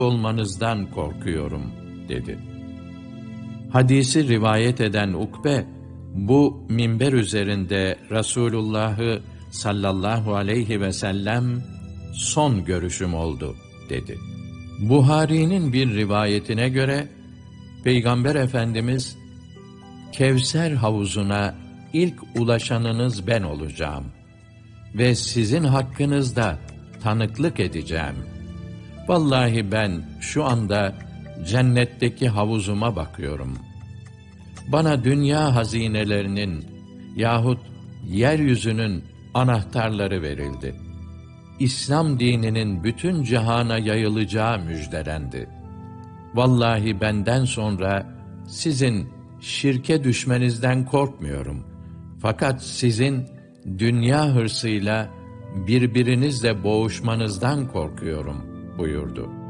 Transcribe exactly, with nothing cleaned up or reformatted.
olmanızdan korkuyorum, dedi. Hadisi rivayet eden Ukbe, bu minber üzerinde Resulullah'ı sallallahu aleyhi ve sellem son görüşüm oldu, dedi. Buhari'nin bir rivayetine göre, Peygamber Efendimiz, Kevser havuzuna ilk ulaşanınız ben olacağım ve sizin hakkınızda tanıklık edeceğim. Vallahi ben şu anda cennetteki havuzuma bakıyorum. Bana dünya hazinelerinin yahut yeryüzünün anahtarları verildi. İslam dininin bütün cihana yayılacağı müjdelendi. Vallahi benden sonra sizin şirke düşmenizden korkmuyorum. Fakat sizin dünya hırsıyla birbirinizle boğuşmanızdan korkuyorum, buyurdu.